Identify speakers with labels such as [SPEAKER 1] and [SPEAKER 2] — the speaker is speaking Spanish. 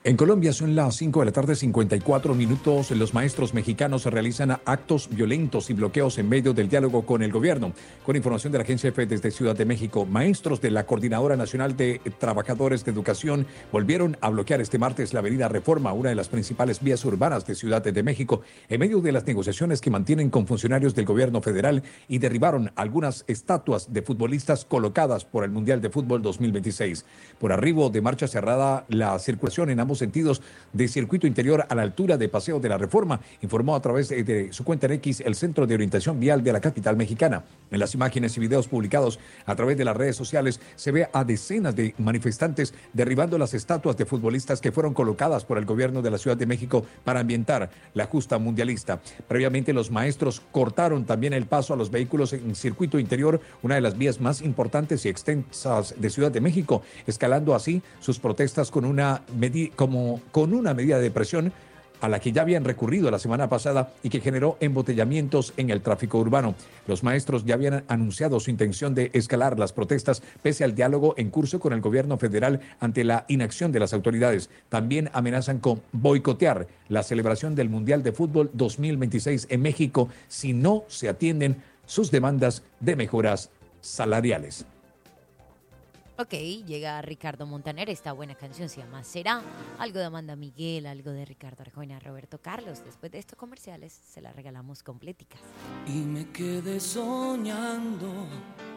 [SPEAKER 1] En Colombia son las 5 de la tarde, 54 minutos. Los maestros mexicanos realizan actos violentos y bloqueos en medio del diálogo con el gobierno. Con información de la Agencia EFE desde Ciudad de México, maestros de la Coordinadora Nacional de Trabajadores de Educación volvieron a bloquear este martes la avenida Reforma, una de las principales vías urbanas de Ciudad de México, en medio de las negociaciones que mantienen con funcionarios del gobierno federal, y derribaron algunas estatuas de futbolistas colocadas por el Mundial de Fútbol 2026. Por arribo de marcha cerrada la circulación en ambos sentidos de circuito interior a la altura de Paseo de la Reforma, informó a través de su cuenta en X el Centro de Orientación Vial de la capital mexicana. En las imágenes y videos publicados a través de las redes sociales se ve a decenas de manifestantes derribando las estatuas de futbolistas que fueron colocadas por el gobierno de la Ciudad de México para ambientar la justa mundialista. Previamente, los maestros cortaron también el paso a los vehículos en circuito interior, una de las vías más importantes y extensas de Ciudad de México, escalando así sus protestas con una medida de presión a la que ya habían recurrido la semana pasada y que generó embotellamientos en el tráfico urbano. Los maestros ya habían anunciado su intención de escalar las protestas pese al diálogo en curso con el gobierno federal ante la inacción de las autoridades. También amenazan con boicotear la celebración del Mundial de Fútbol 2026 en México si no se atienden sus demandas de mejoras salariales.
[SPEAKER 2] Ok, llega Ricardo Montaner, esta buena canción se llama Será, algo de Amanda Miguel, algo de Ricardo Arjona, Roberto Carlos. Después de estos comerciales se la regalamos completicas.
[SPEAKER 3] Y me quedé soñando